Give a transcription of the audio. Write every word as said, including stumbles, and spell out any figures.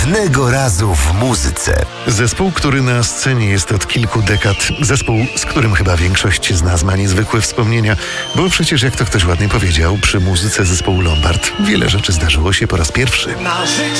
Jednego razu w muzyce. Zespół, który na scenie jest od kilku dekad. Zespół, z którym chyba większość z nas ma niezwykłe wspomnienia. Bo przecież, jak to ktoś ładnie powiedział, przy muzyce zespołu Lombard wiele rzeczy zdarzyło się po raz pierwszy.